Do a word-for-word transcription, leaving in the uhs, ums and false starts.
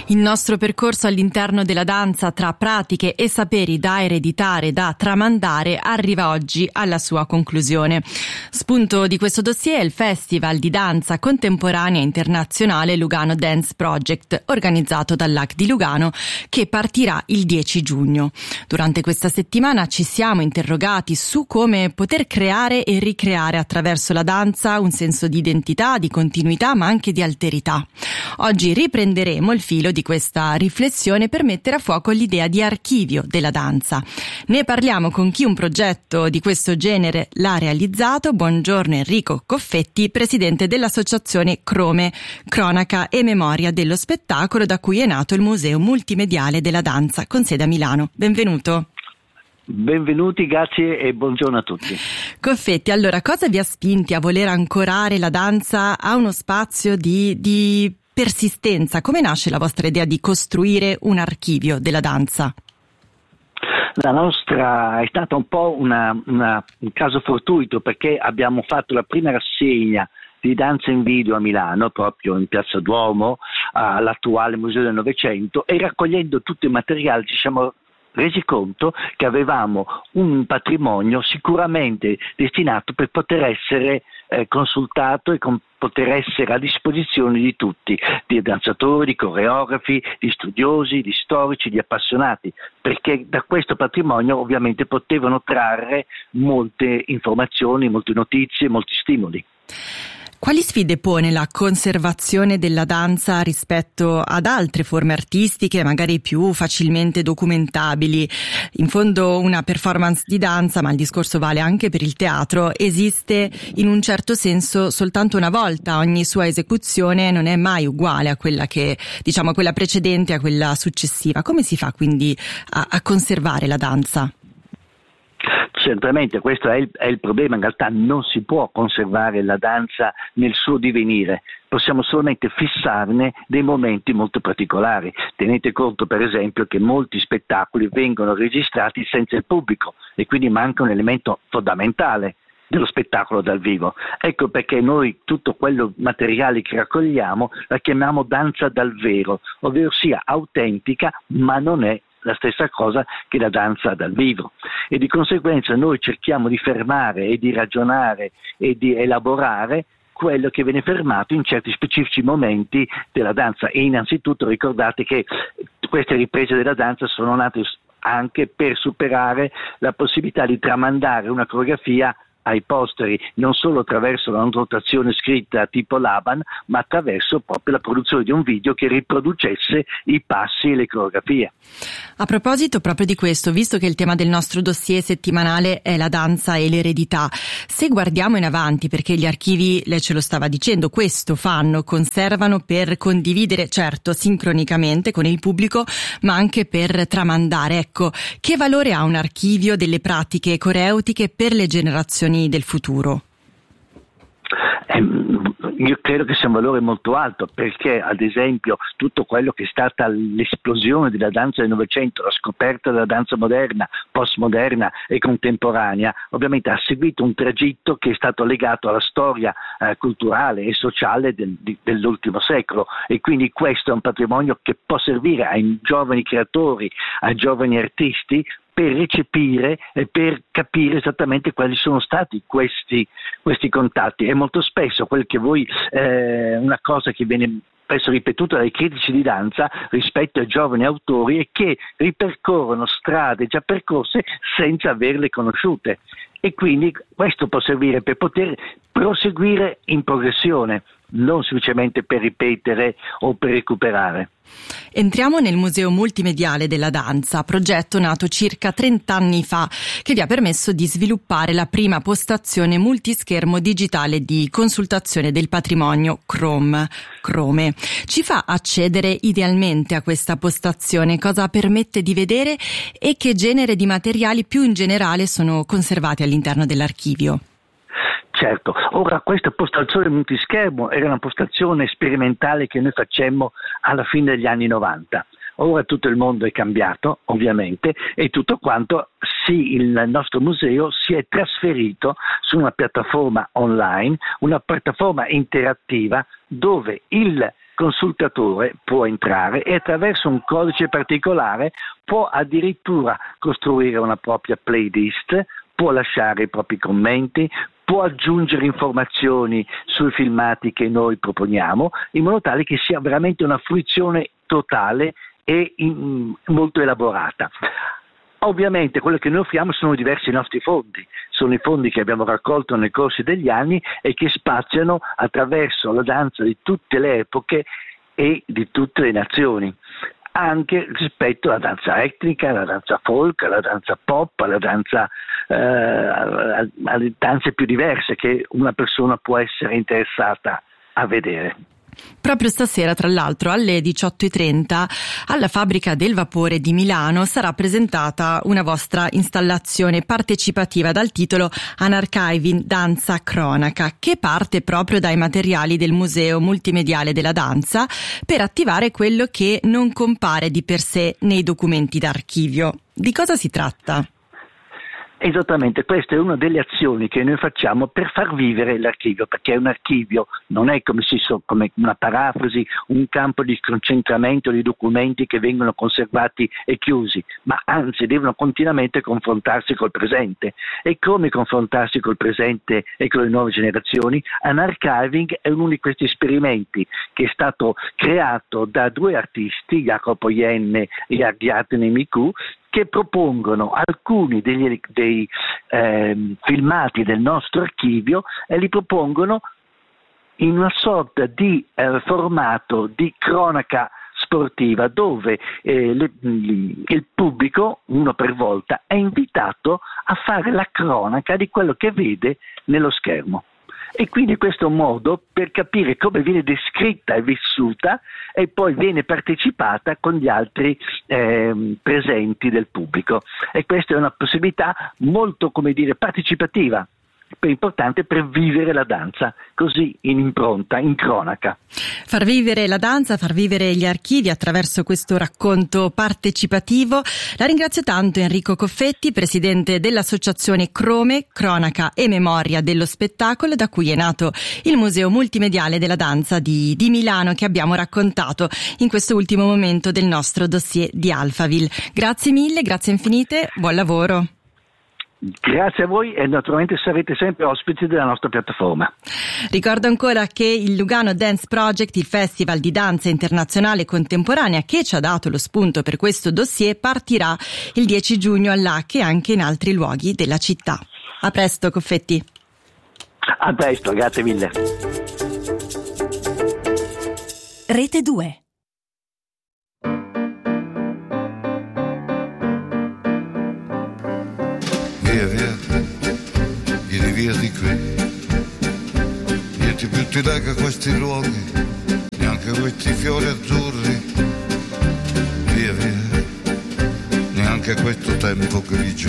Il nostro percorso all'interno della danza tra pratiche e saperi da ereditare, da tramandare, arriva oggi alla sua conclusione. Spunto di questo dossier è il Festival di Danza Contemporanea Internazionale Lugano Dance Project, organizzato dall'A C di Lugano, che partirà il dieci giugno. Durante questa settimana ci siamo interrogati su come poter creare e ricreare attraverso la danza un senso di identità, di continuità, ma anche di alterità. Oggi riprenderemo il filo di questa riflessione per mettere a fuoco l'idea di archivio della danza. Ne parliamo con chi un progetto di questo genere l'ha realizzato. Buongiorno Enrico Coffetti, presidente dell'associazione Crome, Cronaca e Memoria dello Spettacolo, da cui è nato il Museo Multimediale della Danza con sede a Milano. Benvenuto. Benvenuti, grazie e buongiorno a tutti. Coffetti, allora cosa vi ha spinti a voler ancorare la danza a uno spazio di, di persistenza? Come nasce la vostra idea di costruire un archivio della danza? La nostra è stata un po' una, una, un caso fortuito, perché abbiamo fatto la prima rassegna di danza in video a Milano, proprio in Piazza Duomo, all'attuale Museo del Novecento, e raccogliendo tutto il materiale ci siamo resi conto che avevamo un patrimonio sicuramente destinato per poter essere eh, consultato e con, poter essere a disposizione di tutti, di danzatori, di coreografi, di studiosi, di storici, di appassionati, perché da questo patrimonio ovviamente potevano trarre molte informazioni, molte notizie, molti stimoli. Quali sfide pone la conservazione della danza rispetto ad altre forme artistiche, magari più facilmente documentabili? In fondo una performance di danza, ma il discorso vale anche per il teatro, esiste in un certo senso soltanto una volta, ogni sua esecuzione non è mai uguale a quella che, diciamo, a quella precedente, a quella successiva. Come si fa quindi a, a conservare la danza? Certamente questo è il, è il problema. In realtà non si può conservare la danza nel suo divenire, possiamo solamente fissarne dei momenti molto particolari. Tenete conto per esempio che molti spettacoli vengono registrati senza il pubblico e quindi manca un elemento fondamentale dello spettacolo dal vivo. Ecco perché noi tutto quello materiale che raccogliamo la chiamiamo danza dal vero, ovvero sia autentica, ma non è la stessa cosa che la danza dal vivo, e di conseguenza noi cerchiamo di fermare e di ragionare e di elaborare quello che viene fermato in certi specifici momenti della danza. E innanzitutto ricordate che queste riprese della danza sono nate anche per superare la possibilità di tramandare una coreografia ai posteri, non solo attraverso la notazione scritta tipo Laban, ma attraverso proprio la produzione di un video che riproducesse i passi e le coreografie. A proposito proprio di questo, visto che il tema del nostro dossier settimanale è la danza e l'eredità, se guardiamo in avanti, perché gli archivi, lei ce lo stava dicendo, questo fanno, conservano per condividere, certo, sincronicamente con il pubblico, ma anche per tramandare. Ecco, che valore ha un archivio delle pratiche coreutiche per le generazioni del futuro? Eh, io credo che sia un valore molto alto, perché ad esempio tutto quello che è stata l'esplosione della danza del Novecento, la scoperta della danza moderna, postmoderna e contemporanea, ovviamente ha seguito un tragitto che è stato legato alla storia eh, culturale e sociale del, di, dell'ultimo secolo, e quindi questo è un patrimonio che può servire ai giovani creatori, ai giovani artisti, per recepire e per capire esattamente quali sono stati questi, questi contatti. E molto spesso quel che voi, eh, una cosa che viene spesso ripetuta dai critici di danza rispetto ai giovani autori è che ripercorrono strade già percorse senza averle conosciute, e quindi questo può servire per poter proseguire in progressione, non semplicemente per ripetere o per recuperare. Entriamo nel Museo Multimediale della Danza, progetto nato circa trenta anni fa, che vi ha permesso di sviluppare la prima postazione multischermo digitale di consultazione del patrimonio Chrome. Crome. Ci fa accedere idealmente a questa postazione? Cosa permette di vedere e che genere di materiali più in generale sono conservati all'interno dell'archivio? Certo, ora questa postazione multischermo era una postazione sperimentale che noi facemmo alla fine degli anni novanta. Ora tutto il mondo è cambiato, ovviamente, e tutto quanto, sì, il nostro museo si è trasferito su una piattaforma online, una piattaforma interattiva dove il consultatore può entrare e attraverso un codice particolare può addirittura costruire una propria playlist, può lasciare i propri commenti, può aggiungere informazioni sui filmati che noi proponiamo, in modo tale che sia veramente una fruizione totale e in, molto elaborata. Ovviamente quello che noi offriamo sono diversi nostri fondi, sono i fondi che abbiamo raccolto nel corso degli anni e che spaziano attraverso la danza di tutte le epoche e di tutte le nazioni, anche rispetto alla danza etnica, alla danza folk, alla danza pop, alla danza, eh, alle danze più diverse che una persona può essere interessata a vedere. Proprio stasera, tra l'altro, alle diciotto e trenta, alla Fabbrica del Vapore di Milano sarà presentata una vostra installazione partecipativa dal titolo Unarchiving Danza Cronaca, che parte proprio dai materiali del Museo Multimediale della Danza per attivare quello che non compare di per sé nei documenti d'archivio. Di cosa si tratta? Esattamente, questa è una delle azioni che noi facciamo per far vivere l'archivio, perché un archivio non è come, si so, come una parafrasi, un campo di concentramento di documenti che vengono conservati e chiusi, ma anzi devono continuamente confrontarsi col presente. E come confrontarsi col presente e con le nuove generazioni? Unarchiving è uno di questi esperimenti che è stato creato da due artisti, Jacopo Ienne e Ariadne Micu, che propongono alcuni degli, dei eh, filmati del nostro archivio e li propongono in una sorta di eh, formato di cronaca sportiva dove eh, le, il pubblico, uno per volta, è invitato a fare la cronaca di quello che vede nello schermo. E quindi questo è un modo per capire come viene descritta e vissuta e poi viene partecipata con gli altri eh, presenti del pubblico. E questa è una possibilità molto, come dire, partecipativa, importante per vivere la danza così in impronta, in cronaca. Far vivere la danza, far vivere gli archivi attraverso questo racconto partecipativo. La ringrazio tanto Enrico Coffetti, presidente dell'associazione Crome, Cronaca e Memoria dello Spettacolo, da cui è nato il Museo Multimediale della Danza di, di Milano, che abbiamo raccontato in questo ultimo momento del nostro dossier di Alphaville. Grazie mille, grazie infinite, buon lavoro. Grazie a voi e naturalmente sarete sempre ospiti della nostra piattaforma. Ricordo ancora che il Lugano Dance Project, il festival di danza internazionale contemporanea che ci ha dato lo spunto per questo dossier, partirà il dieci giugno all'A C E e anche in altri luoghi della città. A presto, Coffetti. A presto, grazie mille. Rete due. Via, via, vieni via di qui. Niente più ti lega questi luoghi, neanche questi fiori azzurri. Via, via, neanche questo tempo grigio